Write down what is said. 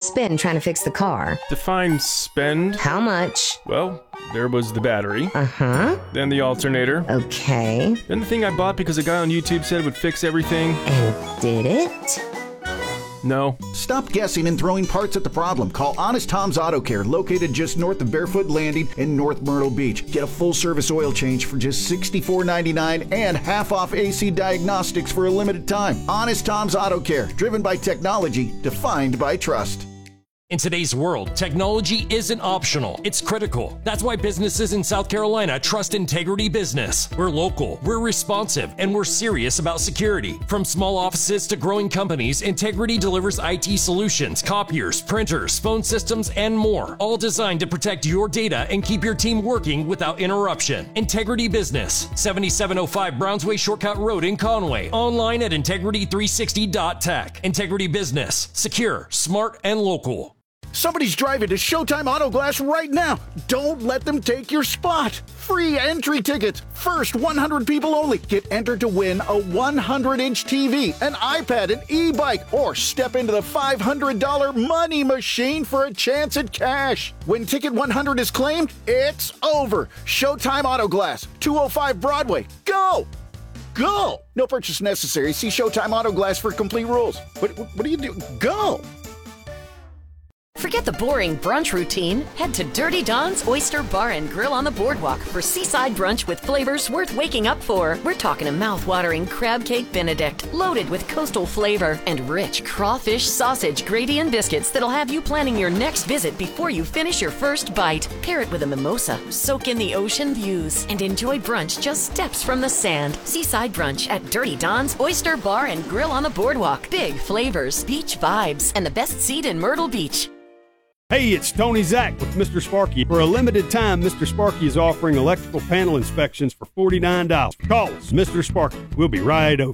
spend trying to fix the car? Define spend. How much? Well, there was the battery. Uh-huh. Then the alternator. Okay. Then the thing I bought because a guy on YouTube said it would fix everything. And did it? No. Stop guessing and throwing parts at the problem. Call Honest Tom's Auto Care, located just north of Barefoot Landing in North Myrtle Beach. Get a full-service oil change for just $64.99 and half-off AC diagnostics for a limited time. Honest Tom's Auto Care, driven by technology, defined by trust. In today's world, technology isn't optional, it's critical. That's why businesses in South Carolina trust Integrity Business. We're local, we're responsive, and we're serious about security. From small offices to growing companies, Integrity delivers IT solutions, copiers, printers, phone systems, and more, all designed to protect your data and keep your team working without interruption. Integrity Business, 7705 Brownsway Shortcut Road in Conway. Online at integrity360.tech. Integrity Business, secure, smart, and local. Somebody's driving to Showtime Auto Glass right now. Don't let them take your spot. Free entry tickets. First 100 people only. Get entered to win a 100-inch TV, an iPad, an e-bike, or step into the $500 money machine for a chance at cash. When Ticket 100 is claimed, it's over. Showtime Auto Glass, 205 Broadway. Go! Go! No purchase necessary. See Showtime Auto Glass for complete rules. What do you do? Go! Forget the boring brunch routine. Head to Dirty Don's Oyster Bar and Grill on the Boardwalk for seaside brunch with flavors worth waking up for. We're talking a mouth-watering crab cake Benedict, loaded with coastal flavor, and rich crawfish sausage, gravy, and biscuits that'll have you planning your next visit before you finish your first bite. Pair it with a mimosa, soak in the ocean views, and enjoy brunch just steps from the sand. Seaside brunch at Dirty Don's Oyster Bar and Grill on the Boardwalk. Big flavors, beach vibes, and the best seat in Myrtle Beach. Hey, it's Tony Zach with Mr. Sparky. For a limited time, Mr. Sparky is offering electrical panel inspections for $49. Call us, Mr. Sparky. We'll be right over.